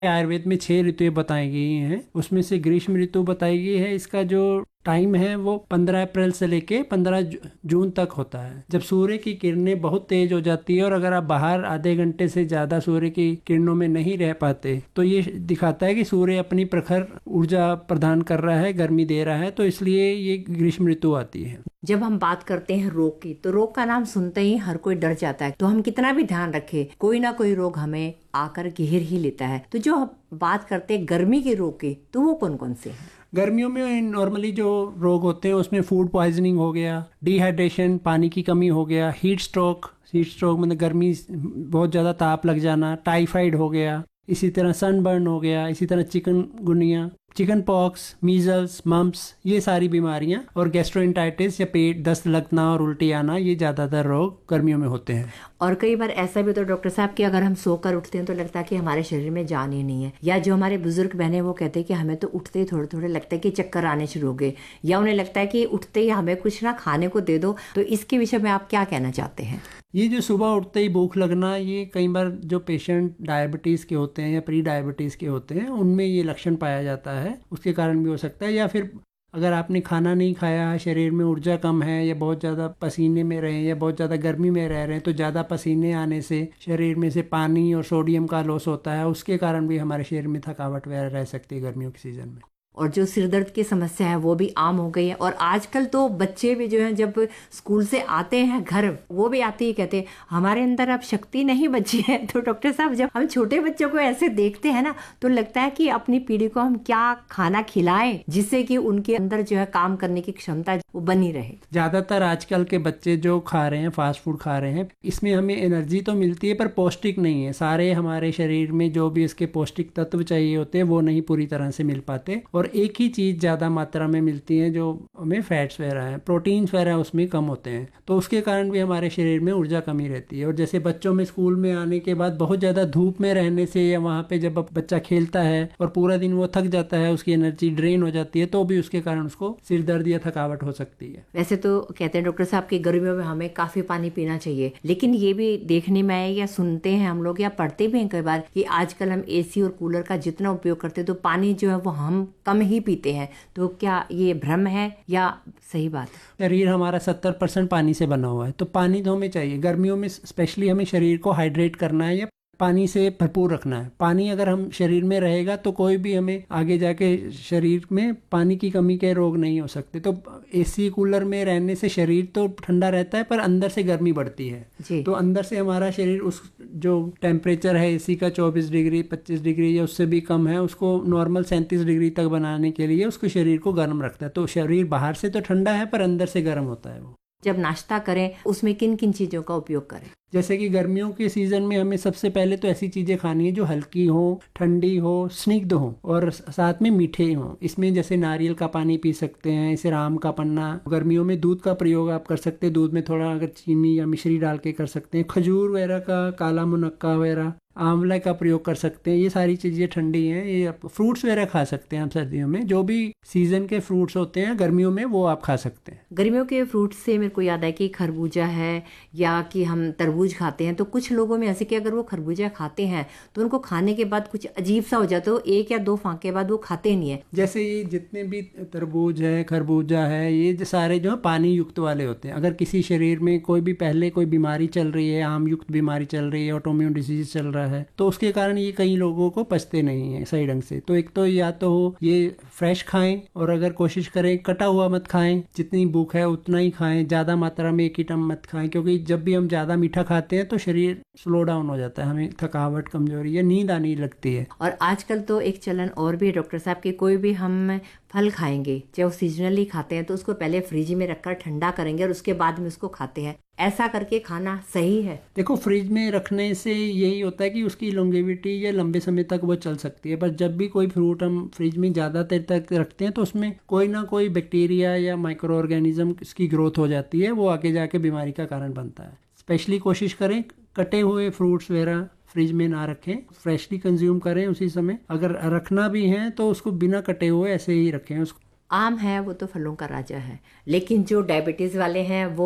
आयुर्वेद में 6 ऋतुएं बताई गई हैं, उसमें से ग्रीष्म ऋतु बताई गई है। इसका जो टाइम है वो 15 अप्रैल से लेके 15 जून तक होता है, जब सूर्य की किरणें बहुत तेज हो जाती है और अगर आप बाहर आधे घंटे से ज़्यादा सूर्य की किरणों में नहीं रह पाते तो ये दिखाता है कि सूर्य अपनी प्रखर ऊर्जा प्रदान कर रहा है, गर्मी दे रहा है, तो इसलिए ये ग्रीष्म ऋतु आती है। जब हम बात करते हैं रोग की, तो रोग का नाम सुनते ही हर कोई डर जाता है। तो हम कितना भी ध्यान रखें, कोई ना कोई रोग हमें आकर घेर ही लेता है। तो जो हम बात करते हैं गर्मी के रोग की, तो वो कौन कौन से हैं? गर्मियों में नॉर्मली जो रोग होते हैं उसमें फूड पॉइजनिंग हो गया, डिहाइड्रेशन पानी की कमी हो गया, हीट स्ट्रोक मतलब गर्मी बहुत ज़्यादा ताप लग जाना, टाइफाइड हो गया, इसी तरह सनबर्न हो गया, इसी तरह chikungunya, chicken pox, measles, mumps, ये सारी बीमारियां, और गैस्ट्रोएंटाइटिस या पेट दस्त लगना और उल्टी आना, ये ज़्यादातर रोग गर्मियों में होते हैं। और कई बार ऐसा भी होता है डॉक्टर साहब कि अगर हम सोकर उठते हैं तो लगता है कि हमारे शरीर में जान ही नहीं है, या जो हमारे बुजुर्ग बहने वो कहते हैं कि हमें तो उठते ही थोड़े थोड़े लगता है कि चक्कर आने शुरू हो गए, या उन्हें लगता है कि उठते ही हमें कुछ ना खाने को दे दो। तो इसके विषय में आप क्या कहना चाहते हैं? ये जो सुबह उठते ही भूख लगना, ये कई बार जो पेशेंट डायबिटीज़ के होते हैं या प्री डायबिटीज़ के होते हैं उनमें ये लक्षण पाया जाता है, उसके कारण भी हो सकता है। या फिर अगर आपने खाना नहीं खाया, शरीर में ऊर्जा कम है, या बहुत ज़्यादा पसीने में रहे या बहुत ज़्यादा गर्मी में रह रहे हैं, तो ज़्यादा पसीने आने से शरीर में से पानी और सोडियम का लॉस होता है, उसके कारण भी हमारे शरीर में थकावट वगैरह रह सकती है गर्मियों के सीज़न में। और जो सिर दर्द की समस्या है वो भी आम हो गई है। और आजकल तो बच्चे भी जो हैं जब स्कूल से आते हैं घर, वो भी आते ही कहते हैं हमारे अंदर अब शक्ति नहीं बची है। तो डॉक्टर साहब, जब हम छोटे बच्चों को ऐसे देखते हैं ना, तो लगता है कि अपनी पीढ़ी को हम क्या खाना खिलाएं जिससे कि उनके अंदर जो है काम करने की क्षमता वो बनी रहे। ज़्यादातर आजकल के बच्चे जो खा रहे हैं, फास्ट फूड खा रहे हैं, इसमें हमें एनर्जी तो मिलती है पर पौष्टिक नहीं है। सारे हमारे शरीर में जो भी इसके पौष्टिक तत्व चाहिए होते हैं वो नहीं पूरी तरह से मिल पाते, और एक ही चीज़ ज़्यादा मात्रा में मिलती है जो हमें फैट्स वगैरह हैं, प्रोटीन्स वगैरह उसमें कम होते हैं, तो उसके कारण भी हमारे शरीर में ऊर्जा कमी रहती है। और जैसे बच्चों में स्कूल में आने के बाद बहुत ज़्यादा धूप में रहने से, या वहाँ पे जब बच्चा खेलता है और पूरा दिन वो थक जाता है, उसकी एनर्जी ड्रेन हो जाती है, तो भी उसके कारण उसको सिर दर्द या थकावट हो सकती है। वैसे तो कहते हैं डॉक्टर साहब कि गर्मियों में हमें काफ़ी पानी पीना चाहिए, लेकिन ये भी देखने में आया या सुनते हैं हम लोग या पढ़ते भी हैं कई बार कि आजकल हम एसी और कूलर का जितना उपयोग करते हैं तो पानी जो है वो हम कम ही पीते हैं। तो क्या ये भ्रम है या सही बात है? शरीर हमारा 70% पानी से बना हुआ है, तो पानी तो हमें चाहिए। गर्मियों में स्पेशली हमें शरीर को हाइड्रेट करना है या पानी से भरपूर रखना है। पानी अगर हम शरीर में रहेगा तो कोई भी हमें आगे जाके शरीर में पानी की कमी के रोग नहीं हो सकते। तो एसी कूलर में रहने से शरीर तो ठंडा रहता है पर अंदर से गर्मी बढ़ती है जी। तो अंदर से हमारा शरीर उस जो टेम्परेचर है एसी का 24 डिग्री 25 डिग्री या उससे भी कम है, उसको नॉर्मल 37 डिग्री तक बनाने के लिए उसको शरीर को गर्म रखता है। तो शरीर बाहर से तो ठंडा है पर अंदर से गर्म होता है वो। जब नाश्ता करें उसमें किन किन चीज़ों का उपयोग करें? जैसे कि गर्मियों के सीज़न में हमें सबसे पहले तो ऐसी चीज़ें खानी है जो हल्की हो, ठंडी हो, स्निग्ध हो और साथ में मीठे हो। इसमें जैसे नारियल का पानी पी सकते हैं, इसे राम का पन्ना। गर्मियों में दूध का प्रयोग आप कर सकते हैं, दूध में थोड़ा अगर चीनी या मिश्री डाल के कर सकते हैं। खजूर वगैरह का, काला मुनक्का वगैरह, आंवला का प्रयोग कर सकते हैं। ये सारी चीज़ें ठंडी हैं। ये फ्रूट्स वगैरह खा सकते हैं आप सर्दियों में, जो भी सीज़न के फ्रूट्स होते हैं गर्मियों में वो आप खा सकते हैं। गर्मियों के फ्रूट्स से मेरे को याद है कि खरबूजा है या कि हम तरबूज खाते हैं, तो कुछ लोगों में ऐसे कि अगर वो खरबूजा खाते हैं तो उनको खाने के बाद कुछ अजीब सा हो जाता है, तो 1 या 2 फांके बाद वो खाते नहीं है। जैसे ये जितने भी तरबूज है, खरबूजा है, ये सारे जो है पानी युक्त वाले होते हैं। अगर किसी शरीर में कोई भी पहले कोई बीमारी चल रही है, आम युक्त बीमारी चल रही है, ऑटोइम्यून डिजीज चल रहा है, तो उसके कारण ये कई लोगों को पचते नहीं है सही ढंग से। तो एक तो या तो हो ये फ्रेश खाएं, और अगर कोशिश करें कटा हुआ मत खाएं, जितनी भूख है उतना ही खाएं, ज़्यादा मात्रा में एक ही टाइम मत खाएं, क्योंकि जब भी हम ज़्यादा मीठा खाते हैं तो शरीर स्लो डाउन हो जाता है, हमें थकावट, कमजोरी या नींद आने लगती है। और आजकल तो एक चलन और भी है डॉक्टर साहब कि कोई भी हम फल खाएंगे, चाहे वो सीजनली खाते हैं, तो उसको पहले फ्रिज में रखकर ठंडा करेंगे और उसके बाद में उसको खाते हैं। ऐसा करके खाना सही है? देखो, फ्रिज में रखने से यही होता है कि उसकी लॉन्गेविटी या लंबे समय तक वो चल सकती है, पर जब भी कोई फ्रूट हम फ्रिज में ज़्यादा देर तक रखते हैं तो उसमें कोई ना कोई बैक्टीरिया या माइक्रो ऑर्गेनिज्म की ग्रोथ हो जाती है, वो आगे जाके बीमारी का कारण बनता है। स्पेशली कोशिश करें कटे हुए फ्रूट्स वगैरह फ्रिज में ना रखें, फ्रेशली कंज्यूम करें उसी समय। अगर रखना भी है तो उसको बिना कटे हुए ऐसे ही रखें उसको। आम है वो तो फलों का राजा है, लेकिन जो डायबिटीज़ वाले हैं वो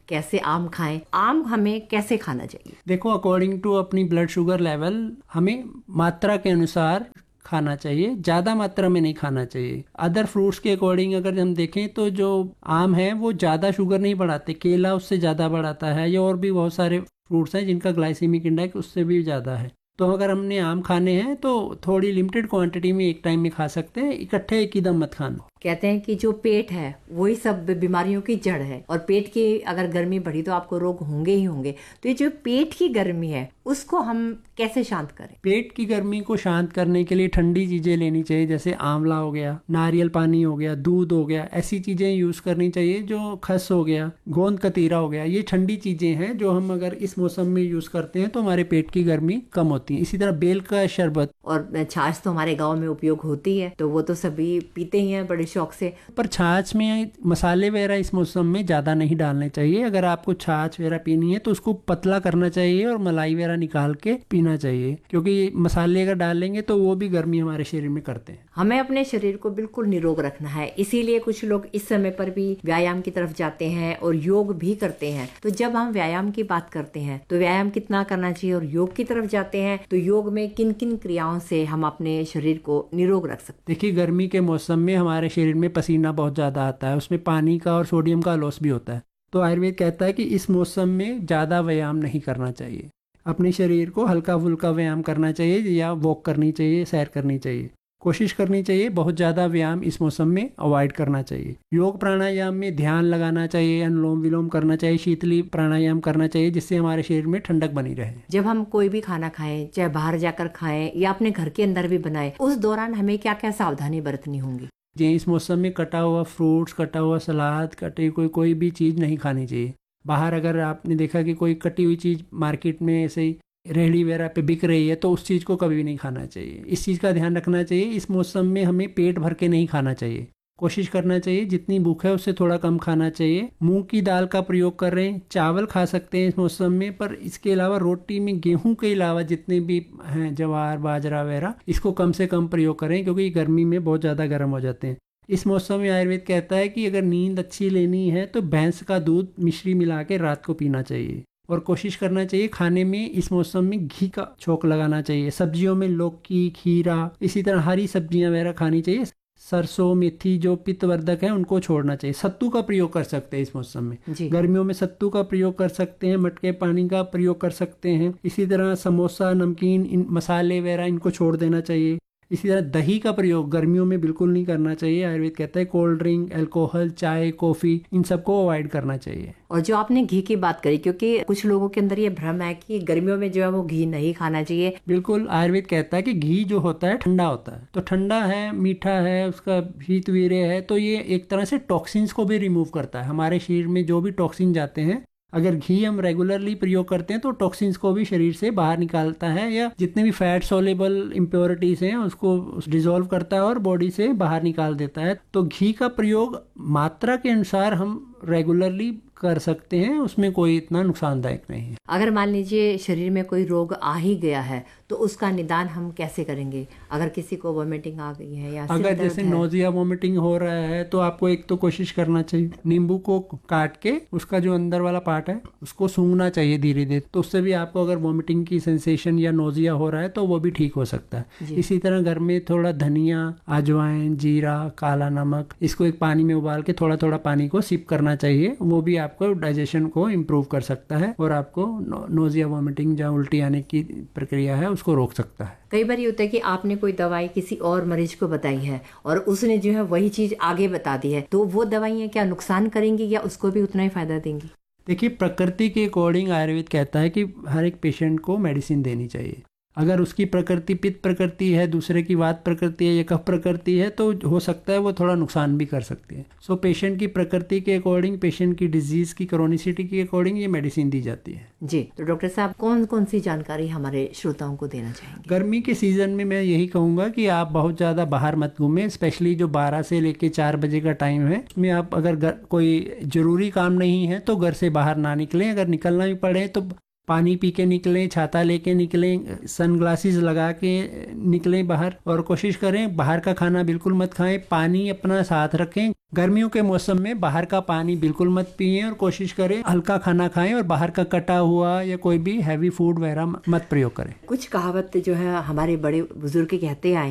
कैसे आम खाएं, आम हमें कैसे खाना चाहिए? देखो, अकॉर्डिंग टू अपनी ब्लड शुगर लेवल हमें मात्रा के अनुसार खाना चाहिए, ज़्यादा मात्रा में नहीं खाना चाहिए। अदर फ्रूट्स के अकॉर्डिंग अगर हम देखें तो जो आम है वो ज़्यादा शुगर नहीं बढ़ाते, केला उससे ज़्यादा बढ़ाता है, या और भी बहुत सारे फ्रूट्स हैं जिनका ग्लाइसेमिक इंडेक्स उससे भी ज़्यादा है। तो अगर हमने आम खाने हैं तो थोड़ी लिमिटेड क्वांटिटी में एक टाइम में खा सकते हैं, इकट्ठे एक ही दम मत खाना। कहते हैं कि जो पेट है वही सब बीमारियों की जड़ है, और पेट की अगर गर्मी बढ़ी तो आपको रोग होंगे ही होंगे। तो ये जो पेट की गर्मी है उसको हम कैसे शांत करें? पेट की गर्मी को शांत करने के लिए ठंडी चीजें लेनी चाहिए, जैसे आंवला हो गया, नारियल पानी हो गया, दूध हो गया, ऐसी चीजें यूज करनी चाहिए। जो खस हो गया, गोंद कतीरा हो गया, ये ठंडी चीजें हैं जो हम अगर इस मौसम में यूज करते हैं तो हमारे पेट की गर्मी कम होती है। इसी तरह बेल का शरबत और छाछ तो हमारे गाँव में उपयोग होती है, तो वो तो सभी पीते ही हैं बड़े शौक से। पर छाछ में मसाले वगैरह इस मौसम में ज़्यादा नहीं डालने चाहिए। अगर आपको छाछ वगैरह पीनी है तो उसको पतला करना चाहिए और मलाई वगैरह निकाल के पीना चाहिए, क्योंकि मसाले अगर डालेंगे तो वो भी गर्मी हमारे शरीर में करते हैं। हमें अपने शरीर को बिल्कुल निरोग रखना है, इसीलिए कुछ लोग इस समय पर भी व्यायाम की तरफ जाते हैं और योग भी करते हैं। तो जब हम व्यायाम की बात करते हैं तो व्यायाम कितना करना चाहिए, और योग की तरफ जाते हैं तो योग में किन किन क्रियाओं से हम अपने शरीर को निरोग रख सकते हैं? देखिए, गर्मी के मौसम में हमारे शरीर में पसीना बहुत ज़्यादा आता है, उसमें पानी का और सोडियम का लॉस भी होता है। तो आयुर्वेद कहता है कि इस मौसम में ज़्यादा व्यायाम नहीं करना चाहिए, अपने शरीर को हल्का फुल्का व्यायाम करना चाहिए, या वॉक करनी चाहिए, सैर करनी चाहिए। कोशिश करनी चाहिए बहुत ज़्यादा व्यायाम इस मौसम में अवॉइड करना चाहिए। योग प्राणायाम में ध्यान लगाना चाहिए, अनुलोम विलोम करना चाहिए, शीतली प्राणायाम करना चाहिए, जिससे हमारे शरीर में ठंडक बनी रहे। जब हम कोई भी खाना खाएं, चाहे बाहर जाकर खाएं या अपने घर के अंदर भी बनाएं, उस दौरान हमें क्या क्या सावधानी बरतनी होंगी? जी, इस मौसम में कटा हुआ फ्रूट्स, कटा हुआ सलाद, कटी कोई भी चीज़ नहीं खानी चाहिए। बाहर अगर आपने देखा कि कोई कटी हुई चीज़ मार्केट में ऐसे ही रेहड़ी वगैरह पे बिक रही है तो उस चीज़ को कभी भी नहीं खाना चाहिए। इस चीज़ का ध्यान रखना चाहिए। इस मौसम में हमें पेट भर के नहीं खाना चाहिए, कोशिश करना चाहिए जितनी भूख है उससे थोड़ा कम खाना चाहिए। मूंग की दाल का प्रयोग कर रहे हैं, चावल खा सकते हैं इस मौसम में, पर इसके अलावा रोटी में गेहूं के अलावा जितने भी हैं ज्वार बाजरा वगैरह, इसको कम से कम प्रयोग करें, क्योंकि गर्मी में बहुत ज़्यादा गर्म हो जाते हैं। इस मौसम में आयुर्वेद कहता है कि अगर नींद अच्छी लेनी है तो भैंस का दूध मिश्री मिला के रात को पीना चाहिए, और कोशिश करना चाहिए खाने में इस मौसम में घी का छोंक लगाना चाहिए। सब्जियों में लौकी, खीरा, इसी तरह हरी सब्जियां वगैरह खानी चाहिए। सरसों, मेथी जो पित्तवर्धक है उनको छोड़ना चाहिए। सत्तू का प्रयोग कर सकते हैं इस मौसम में, गर्मियों में सत्तू का प्रयोग कर सकते हैं, मटके पानी का प्रयोग कर सकते हैं। इसी तरह समोसा, नमकीन, इन मसाले वगैरह इनको छोड़ देना चाहिए। इसी तरह दही का प्रयोग गर्मियों में बिल्कुल नहीं करना चाहिए। आयुर्वेद कहता है कोल्ड ड्रिंक, अल्कोहल, चाय, कॉफी, इन सबको अवॉइड करना चाहिए। और जो आपने घी की बात करी, क्योंकि कुछ लोगों के अंदर ये भ्रम है कि गर्मियों में जो है वो घी नहीं खाना चाहिए। बिल्कुल, आयुर्वेद कहता है कि घी जो होता है ठंडा होता है, तो ठंडा है, मीठा है, उसका शीत वीर्य है, तो ये एक तरह से टॉक्सिन्स को भी रिमूव करता है। हमारे शरीर में जो भी टॉक्सिन जाते हैं, अगर घी हम रेगुलरली प्रयोग करते हैं तो टॉक्सिन्स को भी शरीर से बाहर निकालता है, या जितने भी फैट सोलेबल इम्प्योरिटीज हैं उसको डिसॉल्व करता है और बॉडी से बाहर निकाल देता है। तो घी का प्रयोग मात्रा के अनुसार हम रेगुलरली कर सकते हैं, उसमें कोई इतना नुकसानदायक नहीं है। अगर मान लीजिए शरीर में कोई रोग आ ही गया है तो उसका निदान हम कैसे करेंगे? अगर किसी को वोमिटिंग आ गई है या अगर जैसे नोजिया वोमिटिंग हो रहा है तो आपको एक तो कोशिश करना चाहिए नींबू को काट के उसका जो अंदर वाला पार्ट है उसको सूंघना चाहिए धीरे धीरे, तो उससे भी आपको अगर वोमिटिंग की सेंसेशन या नोजिया हो रहा है तो वो भी ठीक हो सकता है। इसी तरह घर में थोड़ा धनिया, अजवाइन, जीरा, काला नमक, इसको एक पानी में उबाल के थोड़ा थोड़ा पानी को सिप करना चाहिए, वो भी आपको डाइजेशन को इम्प्रूव कर सकता है और आपको नोजिया वोमिटिंग या उल्टी आने की प्रक्रिया है उसको रोक सकता है। कई बार ये होता है कि आपने कोई दवाई किसी और मरीज को बताई है और उसने जो है वही चीज आगे बता दी है, तो वो दवाइयाँ क्या नुकसान करेंगी या उसको भी उतना ही फायदा देंगी? देखिए, प्रकृति के अकॉर्डिंग आयुर्वेद कहता है कि हर एक पेशेंट को मेडिसिन देनी चाहिए। अगर उसकी प्रकृति पित्त प्रकृति है, दूसरे की वात प्रकृति है या कफ प्रकृति है, तो हो सकता है वो थोड़ा नुकसान भी कर सकती है। सो पेशेंट की प्रकृति के अकॉर्डिंग, पेशेंट की डिजीज की क्रोनिसिटी के अकॉर्डिंग ये मेडिसिन दी जाती है। जी, तो डॉक्टर साहब कौन कौन सी जानकारी हमारे श्रोताओं को देना चाहेंगे? गर्मी के सीजन में मैं यही कहूँगा कि आप बहुत ज़्यादा बाहर मत घूमें, स्पेशली जो 12 से लेके 4 बजे का टाइम है, उसमें आप अगर कोई जरूरी काम नहीं है तो घर से बाहर ना निकलें। अगर निकलना भी पड़े तो पानी पी के निकलें, छाता लेके निकलें, सनग्लासेस लगा के निकलें बाहर, और कोशिश करें बाहर का खाना बिल्कुल मत खाएं। पानी अपना साथ रखें, गर्मियों के मौसम में बाहर का पानी बिल्कुल मत पिए और कोशिश करें हल्का खाना खाएं और बाहर का कटा हुआ या कोई भी हैवी फूड वगैरह मत प्रयोग करें। कुछ कहावत जो है हमारे बड़े बुजुर्ग कहते आए